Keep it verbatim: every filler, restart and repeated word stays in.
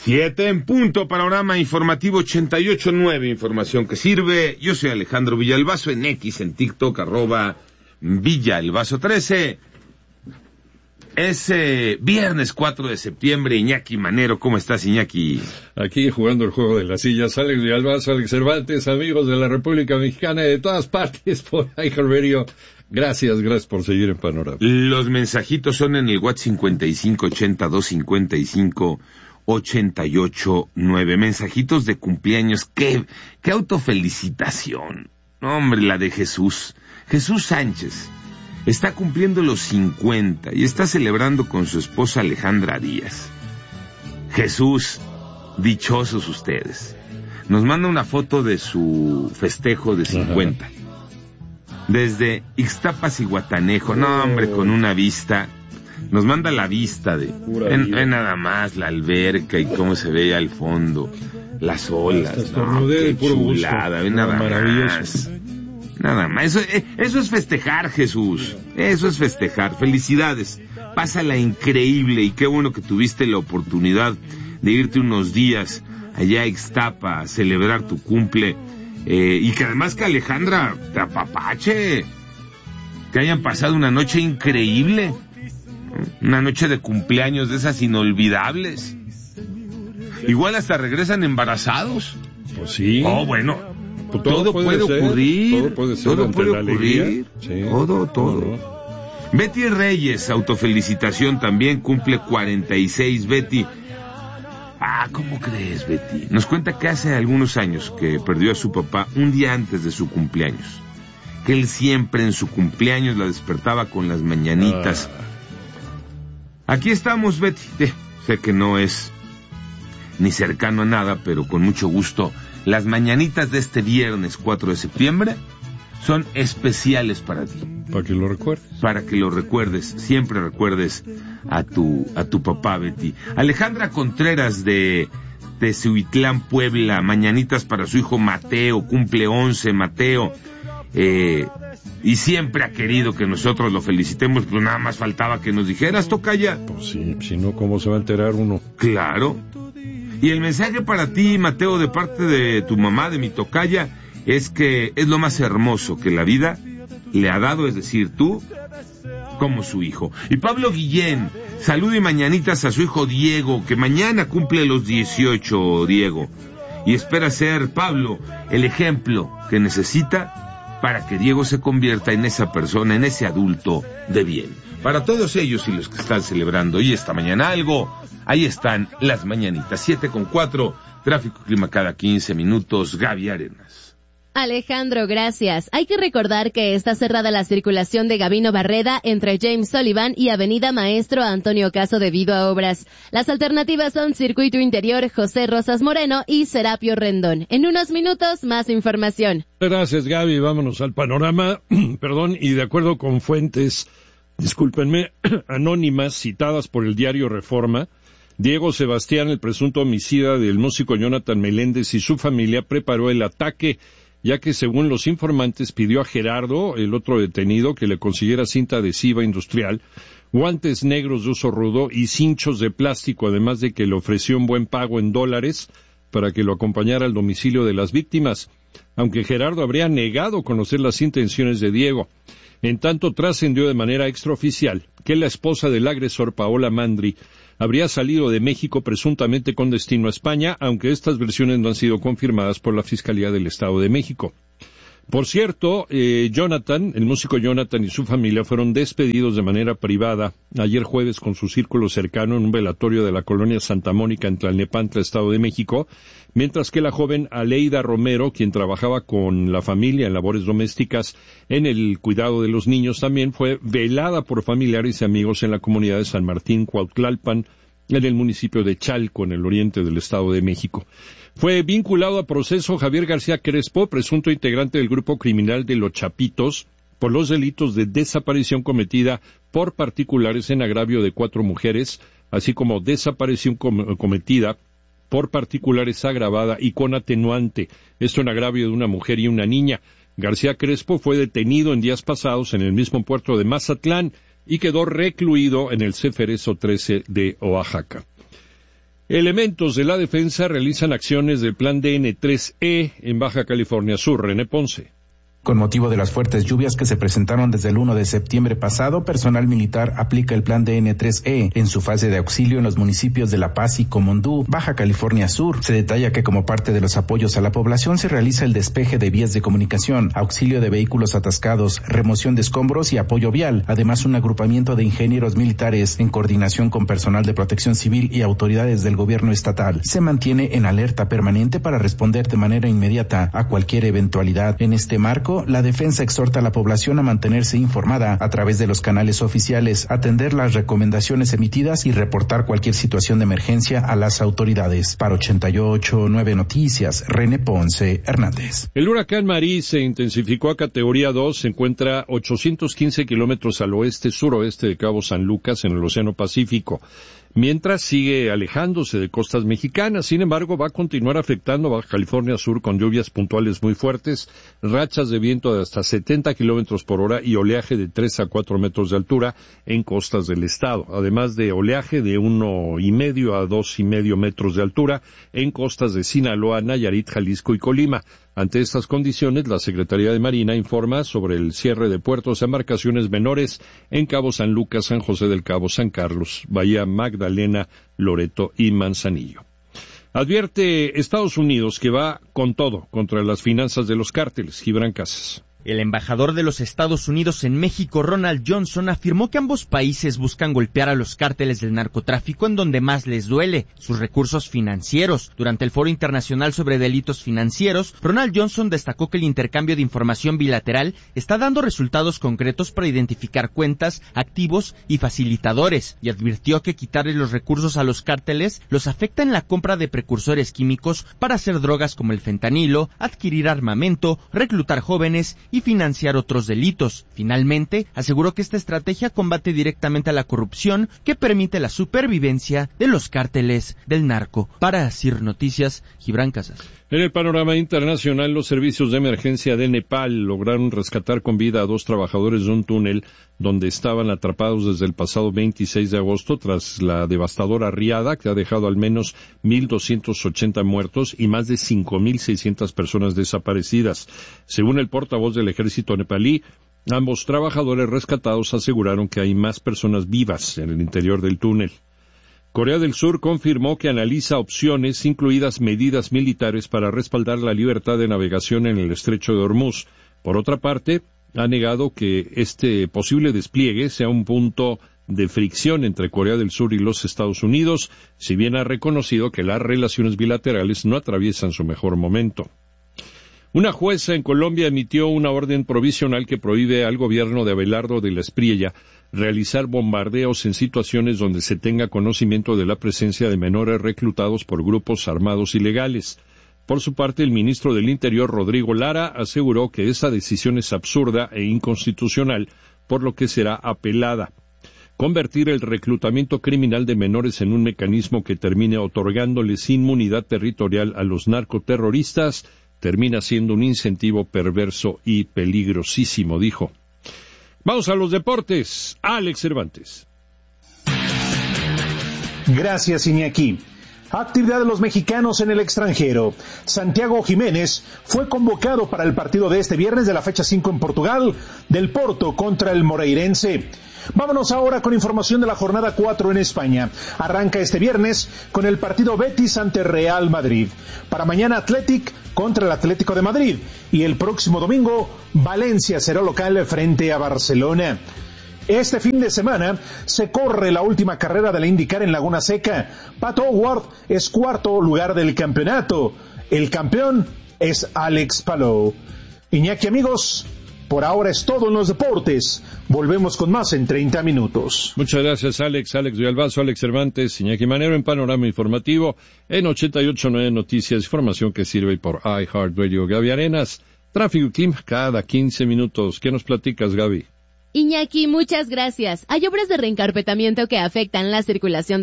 Siete en punto, panorama informativo ochenta y ocho nueve, información que sirve. Yo soy Alejandro Villalbazo, en X, en TikTok, arroba Villalbazo trece. Es eh, viernes cuatro de septiembre, Iñaki Manero. ¿Cómo estás, Iñaki? Aquí jugando el juego de las sillas, Alex Villalbazo, Alex Cervantes, amigos de la República Mexicana y de todas partes por iHeartRadio. Gracias, gracias por seguir en Panorama. Los mensajitos son en el WhatsApp cincuenta y cinco ochenta dos cincuenta y cinco ochenta y ocho nueve. Mensajitos de cumpleaños. ¡Qué, qué autofelicitación! No, hombre, la de Jesús. Jesús Sánchez está cumpliendo los cincuenta y está celebrando con su esposa Alejandra Díaz. Jesús, dichosos ustedes. Nos manda una foto de su festejo de cincuenta. Ajá. Desde Ixtapas y Guatanejo. No, hombre, con una vista. Nos manda la vista de... Ven, ven nada más la alberca y cómo se ve al fondo. Las olas. No, qué chulada. Ven nada más. Nada más, eso, eso es festejar, Jesús, eso es festejar, felicidades, pásala increíble y qué bueno que tuviste la oportunidad de irte unos días allá a Ixtapa a celebrar tu cumple, eh, y que además que Alejandra te apapache, que hayan pasado una noche increíble, una noche de cumpleaños de esas inolvidables, igual hasta regresan embarazados. Pues sí. Oh, bueno. Todo, todo puede, puede ser, ocurrir, todo puede, ser todo puede ocurrir, sí. todo, todo. No. Betty Reyes, autofelicitación también, cumple cuarenta y seis, Betty. Ah, ¿cómo crees, Betty? Nos cuenta que hace algunos años que perdió a su papá un día antes de su cumpleaños, que él siempre en su cumpleaños la despertaba con las mañanitas. Ah. Aquí estamos, Betty, eh, sé que no es ni cercano a nada, pero con mucho gusto. Las mañanitas de este viernes cuatro de septiembre son especiales para ti. Para que lo recuerdes. Para que lo recuerdes, siempre recuerdes a tu a tu papá, Betty. Alejandra Contreras de Tezuitlán, Puebla, mañanitas para su hijo Mateo, cumple once, Mateo. Eh, y siempre ha querido que nosotros lo felicitemos, pues nada más faltaba que nos dijeras, tocaya. Pues sí, si no, ¿cómo se va a enterar uno? Claro. Y el mensaje para ti, Mateo, de parte de tu mamá, de mi tocaya, es que es lo más hermoso que la vida le ha dado, es decir, tú como su hijo. Y Pablo Guillén, salud y mañanitas a su hijo Diego, que mañana cumple los dieciocho, Diego. Y espera ser, Pablo, el ejemplo que necesita para que Diego se convierta en esa persona, en ese adulto de bien. Para todos ellos y los que están celebrando hoy esta mañana algo, ahí están las mañanitas. Siete con cuatro, tráfico clima cada quince minutos, Gaby Arenas. Alejandro, gracias. Hay que recordar que está cerrada la circulación de Gabino Barreda entre James Sullivan y Avenida Maestro Antonio Caso debido a obras. Las alternativas son Circuito Interior José Rosas Moreno y Serapio Rendón. En unos minutos, más información. Gracias, Gaby. Vámonos al panorama. Perdón, y de acuerdo con fuentes, discúlpenme, anónimas citadas por el diario Reforma, Diego Sebastián, el presunto homicida del músico Jonathan Meléndez y su familia, preparó el ataque, ya que según los informantes pidió a Gerardo, el otro detenido, que le consiguiera cinta adhesiva industrial, guantes negros de uso rudo y cinchos de plástico, además de que le ofreció un buen pago en dólares para que lo acompañara al domicilio de las víctimas, aunque Gerardo habría negado conocer las intenciones de Diego. En tanto, trascendió de manera extraoficial que la esposa del agresor, Paola Mandri, habría salido de México presuntamente con destino a España, aunque estas versiones no han sido confirmadas por la Fiscalía del Estado de México. Por cierto, eh, Jonathan, el músico Jonathan y su familia fueron despedidos de manera privada ayer jueves con su círculo cercano en un velatorio de la colonia Santa Mónica en Tlalnepantla, Estado de México, mientras que la joven Aleida Romero, quien trabajaba con la familia en labores domésticas en el cuidado de los niños, también fue velada por familiares y amigos en la comunidad de San Martín, Cuautlalpan, en el municipio de Chalco, en el oriente del Estado de México. Fue vinculado a proceso Javier García Crespo, presunto integrante del grupo criminal de Los Chapitos, por los delitos de desaparición cometida por particulares en agravio de cuatro mujeres, así como desaparición com- cometida por particulares agravada y con atenuante, esto en agravio de una mujer y una niña. García Crespo fue detenido en días pasados en el mismo puerto de Mazatlán y quedó recluido en el Ceferezo trece de Oaxaca. Elementos de la defensa realizan acciones del plan D N tres E en Baja California Sur. René Ponce. Con motivo de las fuertes lluvias que se presentaron desde el primero de septiembre pasado, personal militar aplica el plan D N tres E en su fase de auxilio en los municipios de La Paz y Comondú, Baja California Sur. Se detalla que como parte de los apoyos a la población se realiza el despeje de vías de comunicación, auxilio de vehículos atascados, remoción de escombros y apoyo vial. Además, un agrupamiento de ingenieros militares en coordinación con personal de protección civil y autoridades del gobierno estatal se mantiene en alerta permanente para responder de manera inmediata a cualquier eventualidad. En este marco, la defensa exhorta a la población a mantenerse informada a través de los canales oficiales, atender las recomendaciones emitidas y reportar cualquier situación de emergencia a las autoridades. Para ochenta y ocho punto nueve Noticias, René Ponce Hernández. El huracán Marí se intensificó a categoría dos, se encuentra ochocientos quince kilómetros al oeste-suroeste de Cabo San Lucas en el Océano Pacífico, mientras sigue alejándose de costas mexicanas. Sin embargo, va a continuar afectando a Baja California Sur con lluvias puntuales muy fuertes, rachas de viento de hasta setenta kilómetros por hora y oleaje de tres a cuatro metros de altura en costas del estado, además de oleaje de uno y medio a dos y medio metros de altura en costas de Sinaloa, Nayarit, Jalisco y Colima. Ante estas condiciones, la Secretaría de Marina informa sobre el cierre de puertos a embarcaciones menores en Cabo San Lucas, San José del Cabo, San Carlos, Bahía Magdalena, Loreto y Manzanillo. Advierte Estados Unidos que va con todo contra las finanzas de los cárteles. Gibran Casas. El embajador de los Estados Unidos en México, Ronald Johnson, afirmó que ambos países buscan golpear a los cárteles del narcotráfico en donde más les duele, sus recursos financieros. Durante el Foro Internacional sobre Delitos Financieros, Ronald Johnson destacó que el intercambio de información bilateral está dando resultados concretos para identificar cuentas, activos y facilitadores, y advirtió que quitarle los recursos a los cárteles los afecta en la compra de precursores químicos para hacer drogas como el fentanilo, adquirir armamento, reclutar jóvenes y financiar otros delitos. Finalmente, aseguró que esta estrategia combate directamente a la corrupción que permite la supervivencia de los cárteles del narco. Para Asir Noticias, Gibran Casas. En el panorama internacional, los servicios de emergencia de Nepal lograron rescatar con vida a dos trabajadores de un túnel donde estaban atrapados desde el pasado veintiséis de agosto tras la devastadora riada que ha dejado al menos mil doscientos ochenta muertos y más de cinco mil seiscientas personas desaparecidas. Según el portavoz del ejército nepalí, ambos trabajadores rescatados aseguraron que hay más personas vivas en el interior del túnel. Corea del Sur confirmó que analiza opciones, incluidas medidas militares para respaldar la libertad de navegación en el estrecho de Hormuz. Por otra parte, ha negado que este posible despliegue sea un punto de fricción entre Corea del Sur y los Estados Unidos, si bien ha reconocido que las relaciones bilaterales no atraviesan su mejor momento. Una jueza en Colombia emitió una orden provisional que prohíbe al gobierno de Abelardo de la Espriella realizar bombardeos en situaciones donde se tenga conocimiento de la presencia de menores reclutados por grupos armados ilegales. Por su parte, el ministro del Interior, Rodrigo Lara, aseguró que esa decisión es absurda e inconstitucional, por lo que será apelada. Convertir el reclutamiento criminal de menores en un mecanismo que termine otorgándoles inmunidad territorial a los narcoterroristas termina siendo un incentivo perverso y peligrosísimo, dijo. Vamos a los deportes. Alex Cervantes. Gracias, Iñaki. Actividad de los mexicanos en el extranjero. Santiago Jiménez fue convocado para el partido de este viernes de la fecha cinco en Portugal, del Porto contra el Moreirense. Vámonos ahora con información de la jornada cuatro en España. Arranca este viernes con el partido Betis ante Real Madrid. Para mañana Athletic contra el Atlético de Madrid. Y el próximo domingo Valencia será local frente a Barcelona. Este fin de semana se corre la última carrera de la IndyCar en Laguna Seca. Pat Howard es cuarto lugar del campeonato. El campeón es Alex Palou. Iñaki, amigos, por ahora es todo en los deportes. Volvemos con más en treinta minutos. Muchas gracias, Alex. Alex Villalbazo, Alex Cervantes, Iñaki Manero en Panorama Informativo en ochenta y ocho punto nueve Noticias, información que sirve por iHeartRadio. Gaby Arenas, Tráfico y Clima cada quince minutos. ¿Qué nos platicas, Gaby? Iñaki, muchas gracias. Hay obras de reencarpetamiento que afectan la circulación